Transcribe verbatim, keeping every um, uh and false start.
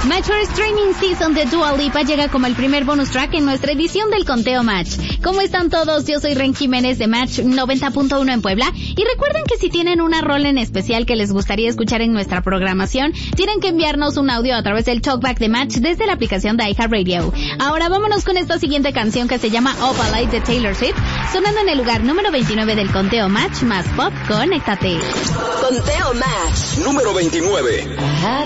Mature Streaming Season de Dua Lipa llega como el primer bonus track en nuestra edición del Conteo Match. ¿Cómo están todos? Yo soy Ren Jiménez de Match noventa punto uno en Puebla. Y recuerden que si tienen una rola en especial que les gustaría escuchar en nuestra programación, tienen que enviarnos un audio a través del Talkback de Match desde la aplicación de iHeartRadio. Ahora vámonos con esta siguiente canción que se llama Up All Night de Taylor Swift, sonando en el lugar número veintinueve del Conteo Match más Pop. Conéctate. Conteo Match número veintinueve.